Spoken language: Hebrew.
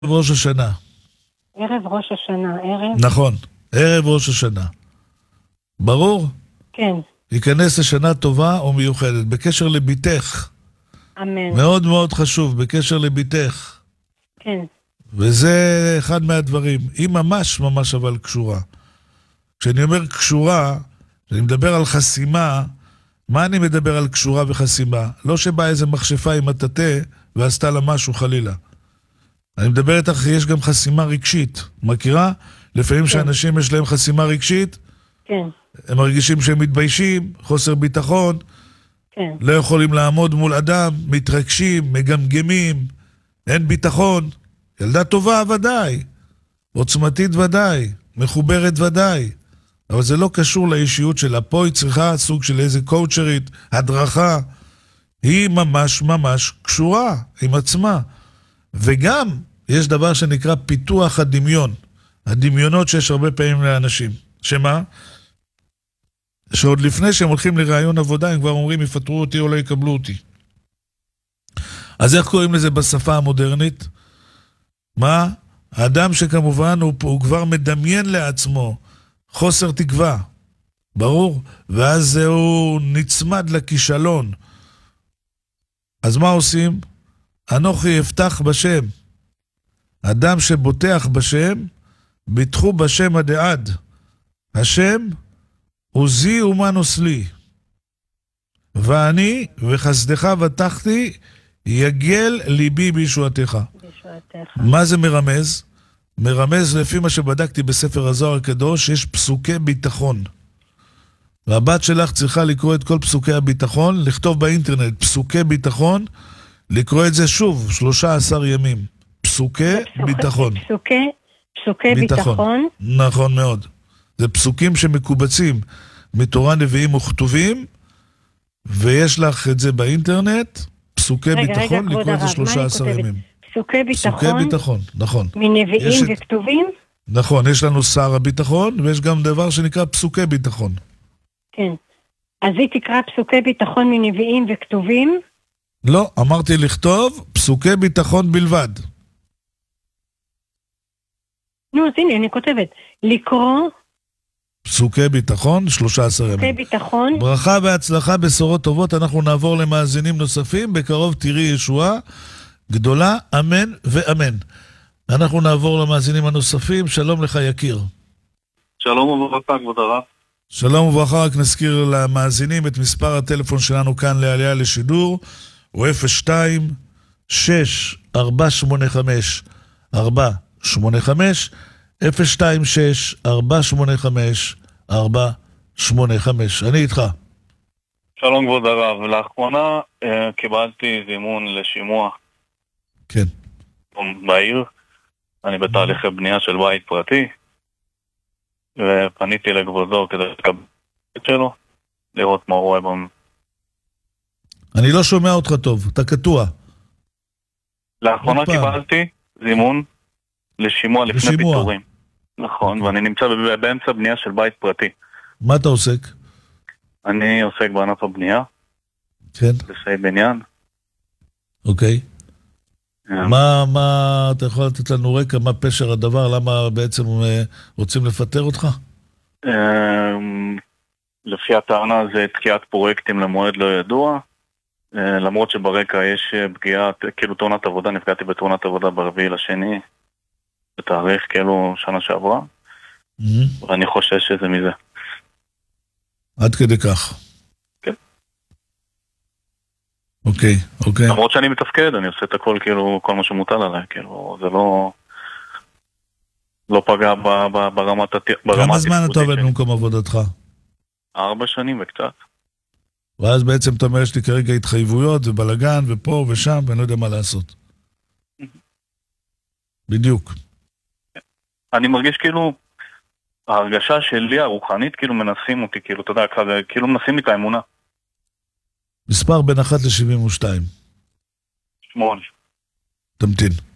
ראש השנה. ערב ראש השנה, ערב? נכון, ערב ראש השנה. ברור? כן. ייכנס לשנה טובה ומיוחדת. בקשר לביתך. אמן. מאוד מאוד חשוב, בקשר לביתך. כן. וזה אחד מהדברים. היא ממש ממש אבל קשורה. כשאני אומר קשורה, כשאני מדבר על חסימה, מה אני מדבר על קשורה וחסימה? לא שבא איזה מכשפה עם הטאטה ועשתה לה משהו חלילה. אני מדבר איתך, יש גם חסימה רגשית. מכירה? לפעמים שאנשים יש להם חסימה רגשית, כן. הם מרגישים שהם מתביישים, חוסר ביטחון, כן. לא יכולים לעמוד מול אדם, מתרגשים, מגמגמים, אין ביטחון. ילדה טובה ודאי, עוצמתית ודאי, מחוברת ודאי, אבל זה לא קשור לאישיות שלה. פה היא צריכה סוג של איזה קואוצ'רית, הדרכה. היא ממש ממש קשורה עם עצמה. וגם יש דבר שנקרא פיתוח הדמיון. הדמיונות שיש הרבה פעמים לאנשים. שמה? שעוד לפני שהם הולכים לרעיון עבודה, הם כבר אומרים, יפטרו אותי או לא יקבלו אותי. אז איך קוראים לזה בשפה המודרנית? מה? האדם שכמובן הוא כבר מדמיין לעצמו חוסר תקווה. ברור? ואז הוא נצמד לכישלון. אז מה עושים? אנוכי אפתח בשם. אדם שבוטח בשם, ביטחו בשם הדעד. השם עוזי ומנוס לי. ואני וחסדך בטחתי, יגל ליבי בישועתך. מה זה מרמז? מרמז לפי מה שבדקתי בספר הזוהר הקדוש, יש פסוקי ביטחון. והבת שלך צריכה לקרוא את כל פסוקי הביטחון, לכתוב באינטרנט פסוקי ביטחון, לקרוא את זה שוב, 13 ימים. פסוקי ביטחון. פסוקי ביטחון. נכון מאוד. זה פסוקים שמקובצים מתורה נביאים וכתובים, ויש לך את זה באינטרנט, פסוקי ביטחון, לקרוא את זה 13 ימים. פסוקי ביטחון, נכון. מנביאים וכתובים? נכון, יש לנו שר הביטחון, ויש גם דבר שנקרא פסוקי ביטחון. כן. אז היא תקרא פסוקי ביטחון מנביאים וכתובים? לא, אמרתי לכתוב פסוקי ביטחון בלבד. נו, אז הנה, אני כותבת. לקרוא פסוקי ביטחון, 13 ימים. פסוקי ביטחון. ברכה והצלחה, בשורות טובות. אנחנו נעבור למאזינים נוספים. בקרוב תראי ישועה גדולה, אמן ואמן. אנחנו נעבור למאזינים הנוספים. שלום לך יקיר. שלום וברכה, כבוד הרב. שלום וברכה, רק נזכיר למאזינים את מספר הטלפון שלנו כאן לעלייה לשידור, הוא 02-6-485-485, 026-485-485. אני איתך. שלום כבוד הרב, לאחרונה קיבלתי זימון לשימוע. כן. בעיר, אני בתהליכי בנייה של בית פרטי, ופניתי לכבודו כדי לקבל את שלו, לראות מה הוא רואה בו. אני לא שומע אותך טוב, אתה קטוע. לאחרונה קיבלתי זימון לשימוע לפני פיטורים. נכון, ואני נמצא באמצע בנייה של בית פרטי. מה אתה עוסק? אני עוסק בענף הבנייה. כן. בסעי בניין. אוקיי. מה אתה יכול לתת לנו רקע, מה פשר הדבר, למה בעצם רוצים לפטר אותך? לפי הטענה זה תקיעת פרויקטים למועד לא ידוע, למרות שברקע יש פגיעה, כאילו תאונת עבודה, נפגעתי בתאונת עבודה ב4.2, בתאריך כאילו שנה שעברה, ואני חושש שזה מזה. עד כדי כך. כן. אוקיי. למרות שאני מתפקד, אני עושה את הכל כאילו, כל מה שמוטל עליי, כאילו, זה לא פגע ברמת כמה זמן אתה עובד במקום עבודתך? 4 שנים וקצת. ואז בעצם אתה אומר, יש לי כרגע התחייבויות ובלגן ופה ושם, ואני לא יודע מה לעשות. בדיוק. אני מרגיש כאילו, ההרגשה שלי הרוחנית, כאילו מנסים אותי, כאילו, אתה יודע, כאילו מנסים לי את האמונה. מספר בין 1 ל-72. 8. תמתין.